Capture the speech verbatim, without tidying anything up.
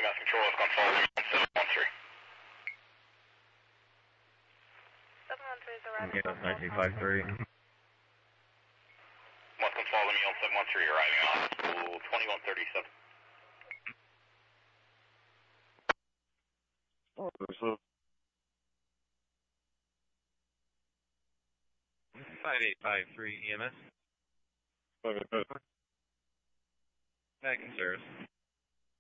Mass Control, Westcon follow me on seven one three. seven one three is arriving. Yeah, nineteen five three. Westcon follow me on seven one three, arriving on school twenty-one thirty-seven. Oh, so five eight five three E M S. five eight five. Back in service.